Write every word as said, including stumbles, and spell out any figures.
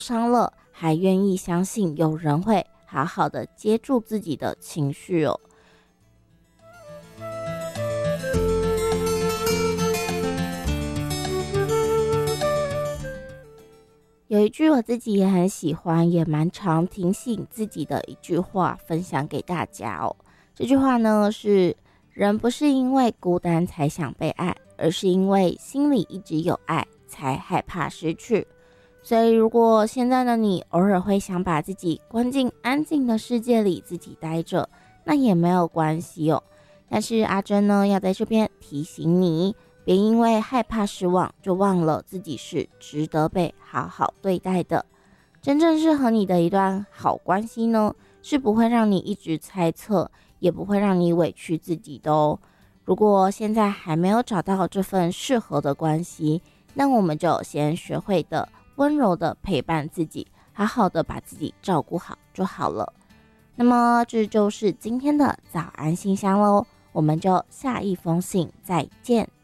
伤了，还愿意相信有人会好好的接住自己的情绪哦。有一句我自己也很喜欢，也蛮常提醒自己的一句话，分享给大家哦。这句话呢是：人不是因为孤单才想被爱，而是因为心里一直有爱，才害怕失去。所以如果现在的你偶尔会想把自己关进安静的世界里自己待着，那也没有关系哦。但是阿珍呢要在这边提醒你，别因为害怕失望就忘了自己是值得被好好对待的。真正适合你的一段好关系呢，是不会让你一直猜测，也不会让你委屈自己的哦。如果现在还没有找到这份适合的关系，那我们就先学会的温柔的陪伴自己，好好的把自己照顾好就好了。那么这就是今天的早安信箱咯，我们就下一封信再见。